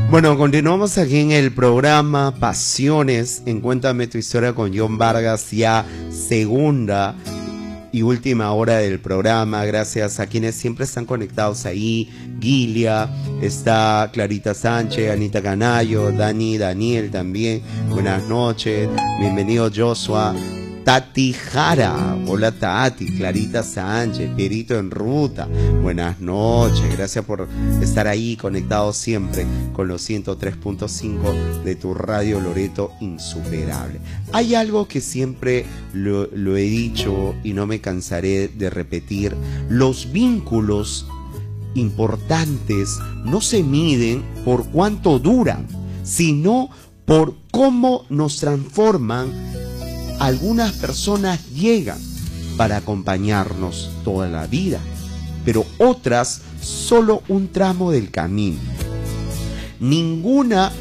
Bueno, continuamos aquí en el programa Pasiones en Cuéntame tu Historia con John Vargas, ya segunda y última hora del programa. Gracias a quienes siempre están conectados ahí. Gilia, está Clarita Sánchez, Anita Canayo, Daniel también. Buenas noches, bienvenido Joshua. Tati Jara, hola Tati, Clarita Sánchez, Pierito en Ruta, buenas noches, gracias por estar ahí conectados siempre con los 103.5 de tu radio Loreto Insuperable. Hay algo que siempre lo he dicho y no me cansaré de repetir: los vínculos importantes no se miden por cuánto duran, sino por cómo nos transforman. Algunas personas llegan para acompañarnos toda la vida, pero otras solo un tramo del camino. Ninguna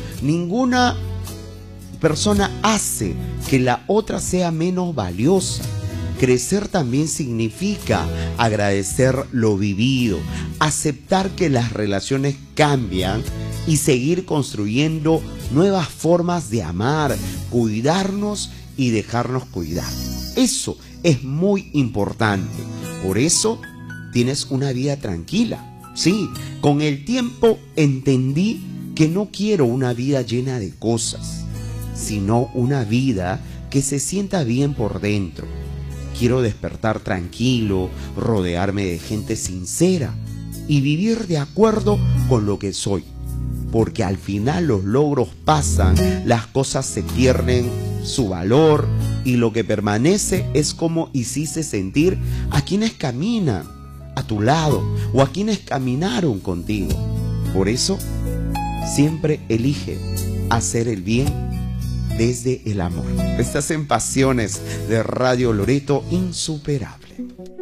persona hace que la otra sea menos valiosa. Crecer también significa agradecer lo vivido, aceptar que las relaciones cambian y seguir construyendo nuevas formas de amar, cuidarnos y dejarnos cuidar. Eso es muy importante. Por eso tienes una vida tranquila. Sí, con el tiempo entendí que no quiero una vida llena de cosas, sino una vida que se sienta bien por dentro. Quiero despertar tranquilo, rodearme de gente sincera y vivir de acuerdo con lo que soy. Porque al final los logros pasan, las cosas se pierden su valor y lo que permanece es cómo hiciste sentir a quienes caminan a tu lado o a quienes caminaron contigo. Por eso, siempre elige hacer el bien desde el amor. Estás en Pasiones de Radio Loreto Insuperable.